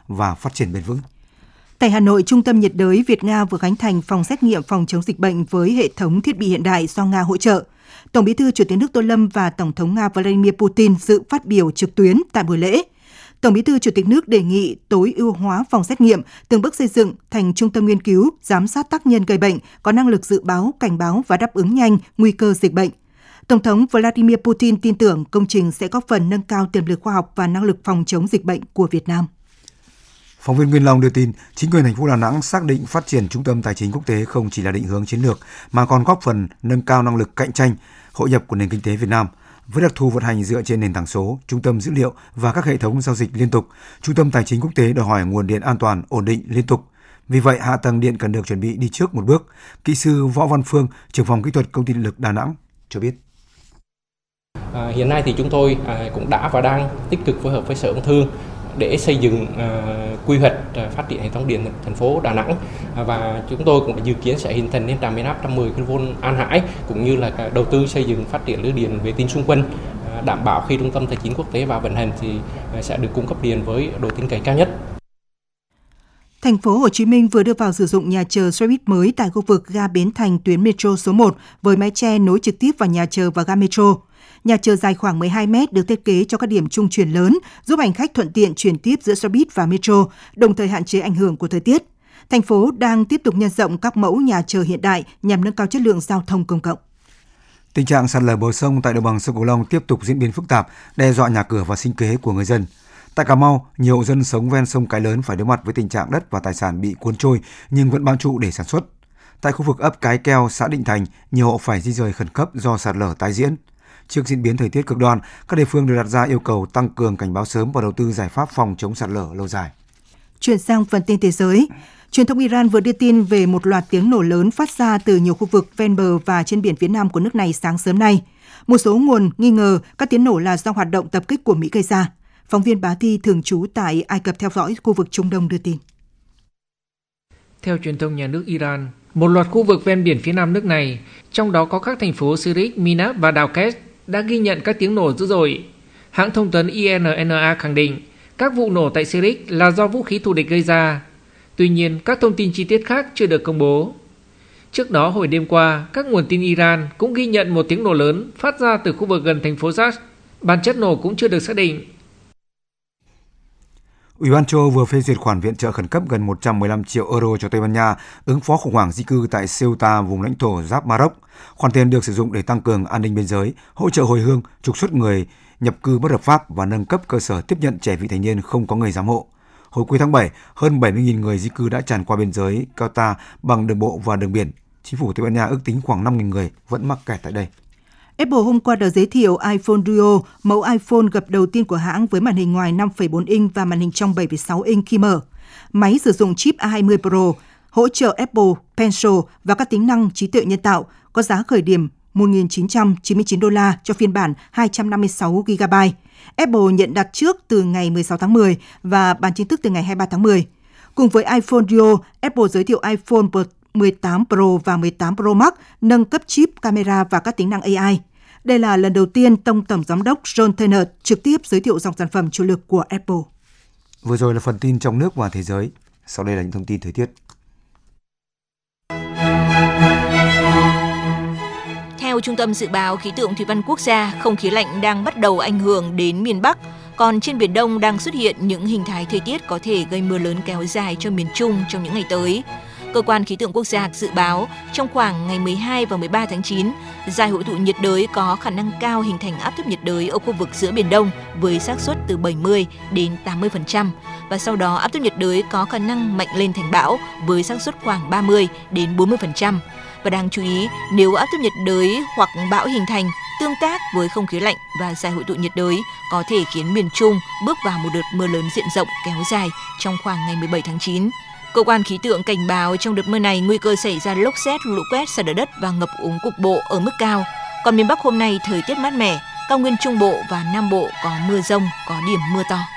và phát triển bền vững. Tại Hà Nội, Trung tâm nhiệt đới Việt-Nga vừa khánh thành phòng xét nghiệm phòng chống dịch bệnh với hệ thống thiết bị hiện đại do Nga hỗ trợ. Tổng Bí thư Chủ tịch nước Tô Lâm và Tổng thống Nga Vladimir Putin dự phát biểu trực tuyến tại buổi lễ. Tổng Bí thư Chủ tịch nước đề nghị tối ưu hóa phòng xét nghiệm, từng bước xây dựng thành trung tâm nghiên cứu, giám sát tác nhân gây bệnh, có năng lực dự báo, cảnh báo và đáp ứng nhanh nguy cơ dịch bệnh. Tổng thống Vladimir Putin tin tưởng công trình sẽ góp phần nâng cao tiềm lực khoa học và năng lực phòng chống dịch bệnh của Việt Nam. Phóng viên Nguyên Long đưa tin, chính quyền thành phố Đà Nẵng xác định phát triển trung tâm tài chính quốc tế không chỉ là định hướng chiến lược mà còn góp phần nâng cao năng lực cạnh tranh, hội nhập của nền kinh tế Việt Nam. Với đặc thù vận hành dựa trên nền tảng số, trung tâm dữ liệu và các hệ thống giao dịch liên tục, trung tâm tài chính quốc tế đòi hỏi nguồn điện an toàn, ổn định, liên tục. Vì vậy, hạ tầng điện cần được chuẩn bị đi trước một bước. Kỹ sư Võ Văn Phương, trưởng phòng kỹ thuật Công ty Điện lực Đà Nẵng cho biết. Hiện nay thì chúng tôi cũng đã và đang tích cực phối hợp với Sở Công Thương để xây dựng quy hoạch phát triển hệ thống điện thành phố Đà Nẵng, và chúng tôi cũng dự kiến sẽ hình thành nên trạm biến áp 110 kV An Hải, cũng như là đầu tư xây dựng phát triển lưới điện vệ tinh xung quanh, đảm bảo khi trung tâm tài chính quốc tế vào vận hành thì sẽ được cung cấp điện với độ tin cậy cao nhất. Thành phố Hồ Chí Minh vừa đưa vào sử dụng nhà chờ xe buýt mới tại khu vực ga Bến Thành tuyến metro số 1 với mái che nối trực tiếp vào nhà chờ và ga metro. Nhà chờ dài khoảng 12 mét được thiết kế cho các điểm trung chuyển lớn, giúp hành khách thuận tiện chuyển tiếp giữa xe buýt và metro, đồng thời hạn chế ảnh hưởng của thời tiết. Thành phố đang tiếp tục nhân rộng các mẫu nhà chờ hiện đại nhằm nâng cao chất lượng giao thông công cộng. Tình trạng sạt lở bờ sông tại đồng bằng sông Cửu Long tiếp tục diễn biến phức tạp, đe dọa nhà cửa và sinh kế của người dân. Tại Cà Mau, nhiều hộ dân sống ven sông Cái Lớn phải đối mặt với tình trạng đất và tài sản bị cuốn trôi nhưng vẫn bám trụ để sản xuất. Tại khu vực ấp Cái Keo, xã Định Thành, nhiều hộ phải di dời khẩn cấp do sạt lở tái diễn. Trước diễn biến thời tiết cực đoan, các địa phương đều đặt ra yêu cầu tăng cường cảnh báo sớm và đầu tư giải pháp phòng chống sạt lở lâu dài. Chuyển sang phần tin thế giới, truyền thông Iran vừa đưa tin về một loạt tiếng nổ lớn phát ra từ nhiều khu vực ven bờ và trên biển phía nam của nước này sáng sớm nay. Một số nguồn nghi ngờ các tiếng nổ là do hoạt động tập kích của Mỹ gây ra. Phóng viên Bá Thi thường trú tại Ai Cập theo dõi khu vực Trung Đông đưa tin. Theo truyền thông nhà nước Iran, một loạt khu vực ven biển phía nam nước này, trong đó có các thành phố Sirik, Minab và Daukes, đã ghi nhận các tiếng nổ dữ dội. Hãng thông tấn INNA khẳng định các vụ nổ tại Sirik là do vũ khí thù địch gây ra. Tuy nhiên, các thông tin chi tiết khác chưa được công bố. Trước đó, hồi đêm qua, các nguồn tin Iran cũng ghi nhận một tiếng nổ lớn phát ra từ khu vực gần thành phố Jas. Bản chất nổ cũng chưa được xác định. Ủy ban châu Âu vừa phê duyệt khoản viện trợ khẩn cấp gần 115 triệu euro cho Tây Ban Nha ứng phó khủng hoảng di cư tại Ceuta, vùng lãnh thổ giáp Maroc. Khoản tiền được sử dụng để tăng cường an ninh biên giới, hỗ trợ hồi hương, trục xuất người nhập cư bất hợp pháp và nâng cấp cơ sở tiếp nhận trẻ vị thành niên không có người giám hộ. Hồi cuối tháng 7, hơn 70.000 người di cư đã tràn qua biên giới Ceuta bằng đường bộ và đường biển. Chính phủ Tây Ban Nha ước tính khoảng 5.000 người vẫn mắc kẹt tại đây. Apple hôm qua đã giới thiệu iPhone Duo, mẫu iPhone gập đầu tiên của hãng với màn hình ngoài 5,4 inch và màn hình trong 7,6 inch khi mở. Máy sử dụng chip A20 Pro, hỗ trợ Apple Pencil và các tính năng trí tuệ nhân tạo, có giá khởi điểm $1.999 cho phiên bản 256GB. Apple nhận đặt trước từ ngày 16 tháng 10 và bán chính thức từ ngày 23 tháng 10. Cùng với iPhone Duo, Apple giới thiệu iPhone 18 Pro và 18 Pro Max nâng cấp chip camera và các tính năng AI. Đây là lần đầu tiên Tổng giám đốc John Tennant trực tiếp giới thiệu dòng sản phẩm chủ lực của Apple. Vừa rồi là phần tin trong nước và thế giới. Sau đây là những thông tin thời tiết. Theo Trung tâm Dự báo Khí tượng Thủy văn Quốc gia, không khí lạnh đang bắt đầu ảnh hưởng đến miền Bắc, còn trên Biển Đông đang xuất hiện những hình thái thời tiết có thể gây mưa lớn kéo dài cho miền Trung trong những ngày tới. Cơ quan Khí tượng Quốc gia dự báo trong khoảng ngày 12 và 13 tháng 9, giải hội tụ nhiệt đới có khả năng cao hình thành áp thấp nhiệt đới ở khu vực giữa Biển Đông với xác suất từ 70 đến 80%, và sau đó áp thấp nhiệt đới có khả năng mạnh lên thành bão với xác suất khoảng 30 đến 40%. Và đáng chú ý, nếu áp thấp nhiệt đới hoặc bão hình thành, tương tác với không khí lạnh và giải hội tụ nhiệt đới có thể khiến miền Trung bước vào một đợt mưa lớn diện rộng kéo dài trong khoảng ngày 17 tháng 9. Cơ quan khí tượng cảnh báo trong đợt mưa này nguy cơ xảy ra lốc sét, lũ quét, sạt lở đất và ngập úng cục bộ ở mức cao. Còn miền Bắc hôm nay thời tiết mát mẻ, cao nguyên Trung Bộ và Nam Bộ có mưa rông, có điểm mưa to.